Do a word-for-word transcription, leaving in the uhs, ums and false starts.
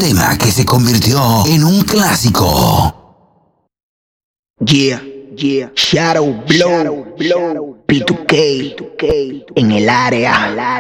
tema que se convirtió en un clásico. Yeah, yeah, Shadow Blow, P two K, en el área.